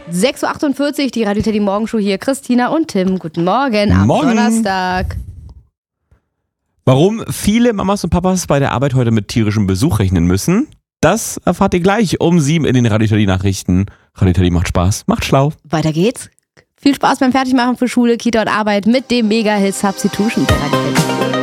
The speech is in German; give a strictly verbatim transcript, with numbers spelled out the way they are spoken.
sechs Uhr achtundvierzig, die Radio Teddy Morgenshow hier. Christina und Tim, guten Morgen am Morgen. Donnerstag. Warum viele Mamas und Papas bei der Arbeit heute mit tierischem Besuch rechnen müssen, das erfahrt ihr gleich um sieben in den Radio Teddy Nachrichten. Radio Teddy macht Spaß, macht schlau. Weiter geht's. Viel Spaß beim Fertigmachen für Schule, Kita und Arbeit mit dem Mega-Hit Substitution. Der Radio Teddy.